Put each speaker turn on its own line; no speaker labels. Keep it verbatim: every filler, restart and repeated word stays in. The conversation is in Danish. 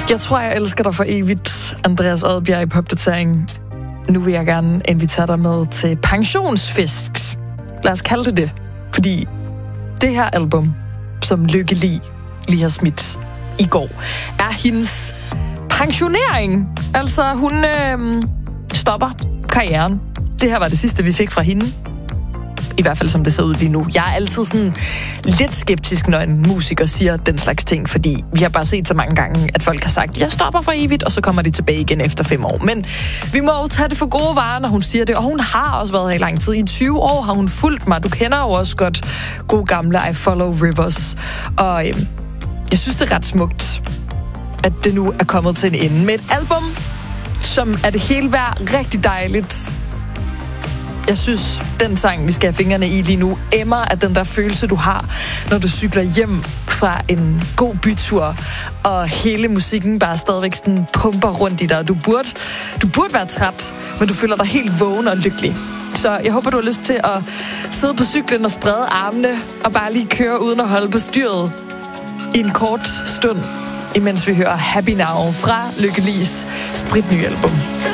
Jeg tror, jeg elsker dig for evigt, Andreas Odbjerg i Popdatering. Nu vil jeg gerne invitere dig med til pensionsfest. Lad os kalde det det. Fordi det her album, som Lykke Li lige har smidt i går, er hendes pensionering. Altså, hun øh, stopper karrieren. Det her var det sidste, vi fik fra hende. I hvert fald, som det ser ud lige nu. Jeg er altid sådan lidt skeptisk, når en musiker siger den slags ting, fordi vi har bare set så mange gange, at folk har sagt, jeg stopper for evigt, og så kommer de tilbage igen efter fem år. Men vi må jo tage det for gode varer, når hun siger det, og hun har også været her i lang tid. I tyve år har hun fulgt mig. Du kender jo også godt god gamle I Follow Rivers. Og øhm, jeg synes, det er ret smukt, at det nu er kommet til en ende med et album, som er det hele værd, rigtig dejligt. Jeg synes, den sang, vi skal have fingrene i lige nu, emmer af den der følelse, du har, når du cykler hjem fra en god bytur, og hele musikken bare stadigvæk sådan pumper rundt i dig. Du burde, du burde være træt, men du føler dig helt vågen og lykkelig. Så jeg håber, du har lyst til at sidde på cyklen og sprede armene, og bare lige køre uden at holde på styret i en kort stund, imens vi hører Happy Now fra Lykke Li's spritnye album.